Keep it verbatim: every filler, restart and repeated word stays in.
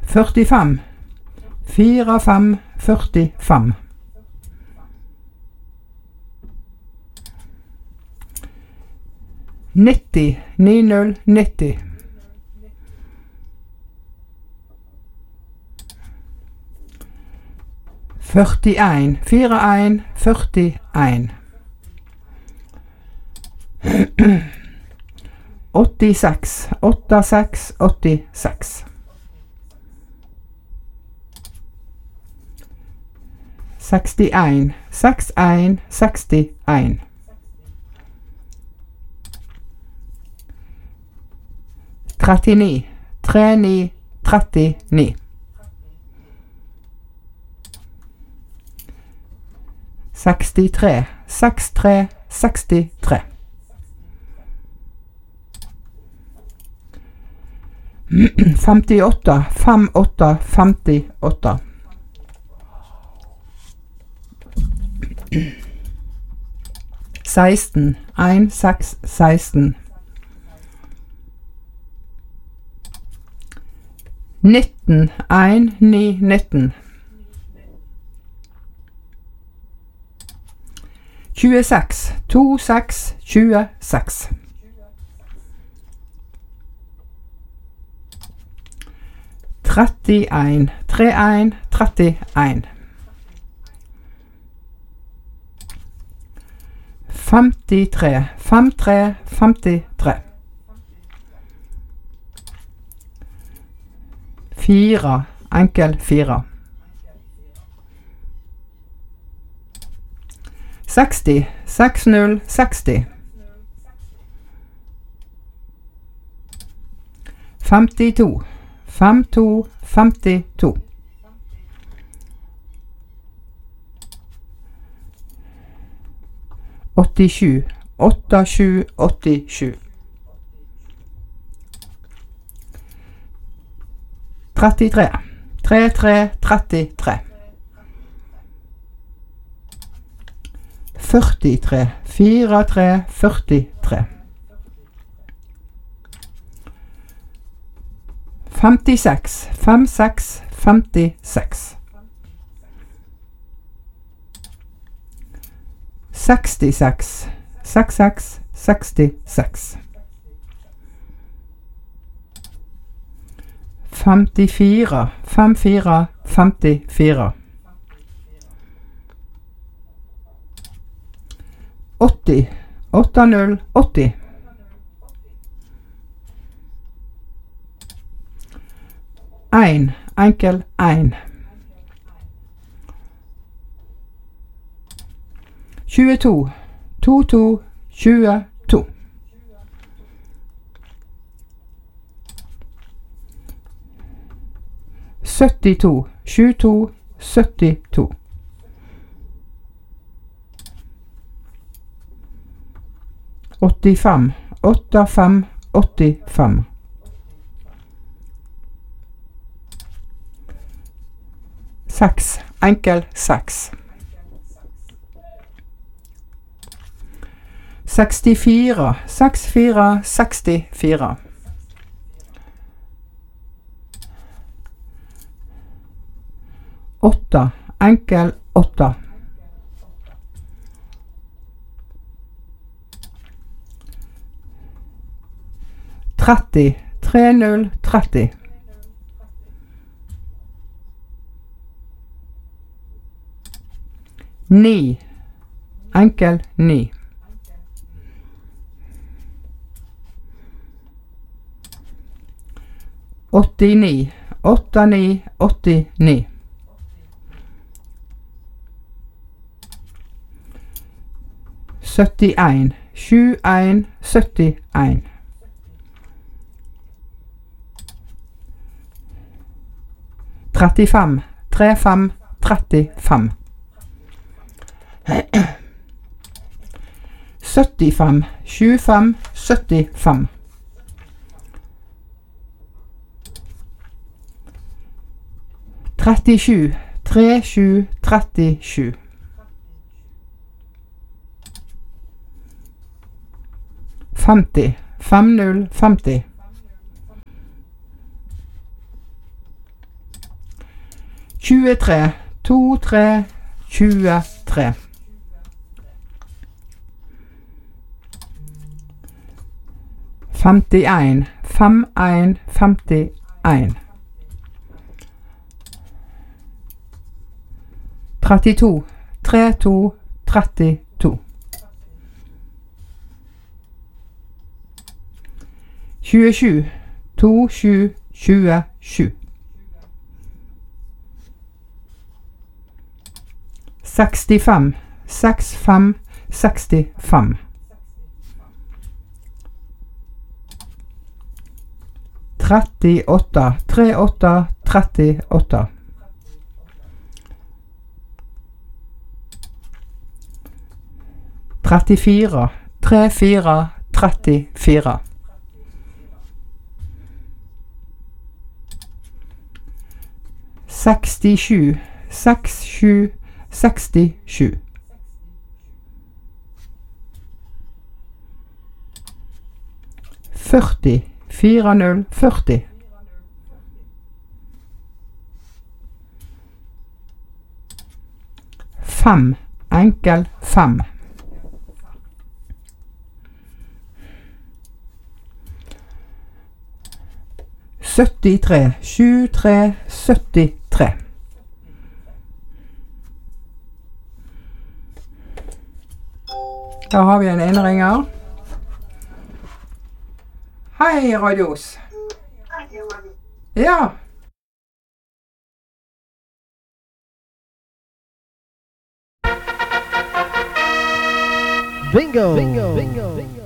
førtifem, fire fem, førtifem. nitti, ni null, nitti. førtien, fire en, førtien. åttiseks, åtte seks, åttiseks. sekstien, seks en, sekstien. trettini, tre ni, trettini. sekstitre, seks tre, sekstitre. femtiåtte, fem åtte, femtiåtte. seksten, en seks, seksten. nitten, en ni, nitten. tjueseks, to seks, tjueseks. trettien, tre en, trettien. femtitre, fem tre, femtitre. Fire, enkel fire. seksti, seks null, seksti. femtito, fem to, femtito. åttisju, åtte sju, åttisju. trettitre, tre tre, trettitre. førtitre, fire tre, førtitre. femtiseks, fem seks, femtiseks. sekstiseks, seks seks, sekstiseks. femtifire, fem fire, femtifire. åtti, åtte null, åtti. En, enkel en. tjueto, to to, tjueto. syttito, sju to, syttito. åttifem, åtte fem, åttifem. Seks, enkel seks. sekstifire, seks fire, sekstifire. Åtte, enkel åtte. tretti, tre null, tretti. Ni, enkel ni. åttini, åtte ni, åttini. syttien, sju en, syttien. trettifem, tre fem, trettifem. syttifem, sju fem, syttifem. trettisju, tre sju, trettisju. femti, fem null, femti. tjuetre, to, tre, tjuetre. Femtien, fem, en, femtien. Trettito, tre, to, trettito. Tjuesju, to, sju, tjuesju. Sekstifem, seks, fem, sekstifem. Trettiåtte, tre, åtte, trettiåtte. Trettifire, tre, fire, trettifire. Sekstisju, seks, sju, sekstisju. Førti, fire, null, førti. Fem, enkel, fem. Syttitre, sju, tre, syttitre. Da har vi en innringer. Hei, Radios. Ja. Bingo! Bingo! Bingo!